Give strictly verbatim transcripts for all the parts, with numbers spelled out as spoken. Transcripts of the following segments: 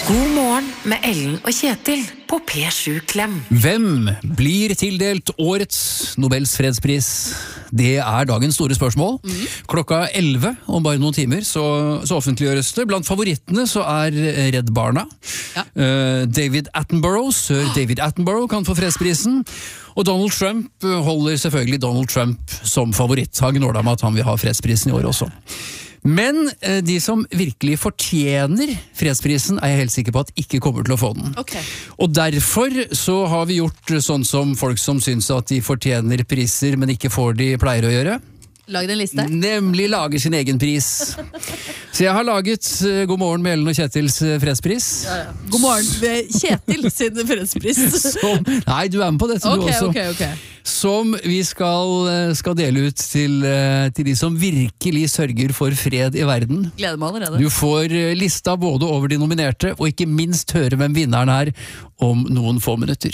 God morgen med Ellen og Kjetil på P sju Klem. Hvem blir tildelt årets Nobels fredspris? Det er dagens store spørsmål. Mm. Klokka elleve, om bare noen timer, så, så offentliggjøres det. Blant favorittene så er Redd Barna. Ja. Uh, David Attenborough, sir David Attenborough, kan få fredsprisen. Og Donald Trump holder selvfølgelig Donald Trump som favoritt. Har gnålet med at han vil ha fredsprisen i år også. Men de som virkelig fortjener fredsprisen er jeg helt sikker på at ikke kommer til å få den. Okay. Og derfor så har vi gjort sånn som folk som syns at de fortjener priser, men ikke får de pleier å gjøre. Laget en liste? Nemlig lager sin egen pris. Så jeg har laget uh, God morgen med Ellen og Kjetils uh, fredspris. Ja, ja. God morgen med Kjetil sin fredspris. Som, nei, du er med på dette okay, du også. Okay, okay. Som vi skal, uh, skal dele ut til, uh, til de som virkelig sørger for fred i verden. Gleder meg allerede. Du får uh, lista både over de nominerte, og ikke minst høre hvem vinneren er om noen få minutter.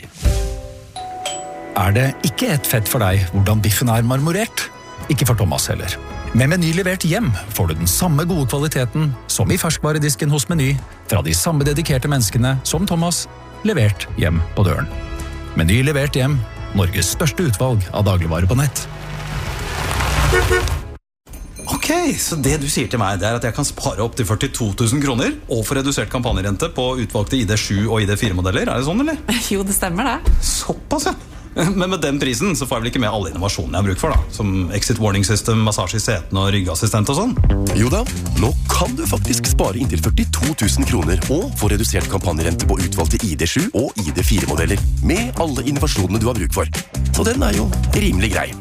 Er det ikke et fett for deg hvordan biffen er marmorert? Ikke for Thomas heller. Med Meny levert hjem får du den samme gode kvaliteten som i ferskvaredisken hos Meny, fra de samme dedikerte menneskene som Thomas, levert hjem på døren. Meny levert hjem, Norges største utvalg av dagligvarer på nett. Ok, så det du sier til meg, det er at jeg kan spare opp til førtito tusen kroner og få redusert kampanjerente på utvalgte I D sju og I D fire modeller, er det sånn, eller? Jo, det stemmer det. Såpass, ja. Men med den prisen så får jeg vel ikke med alle innovasjonene jeg har bruk for da, som exit warning system, massasje I setene og ryggassistent og sånn. Jo da, nå kan du faktisk spare inntil førtito tusen kroner og få redusert kampanjerente på utvalgte I D sju og I D fire modeller med alle innovasjonene du har bruk for. Så den er jo rimelig grei.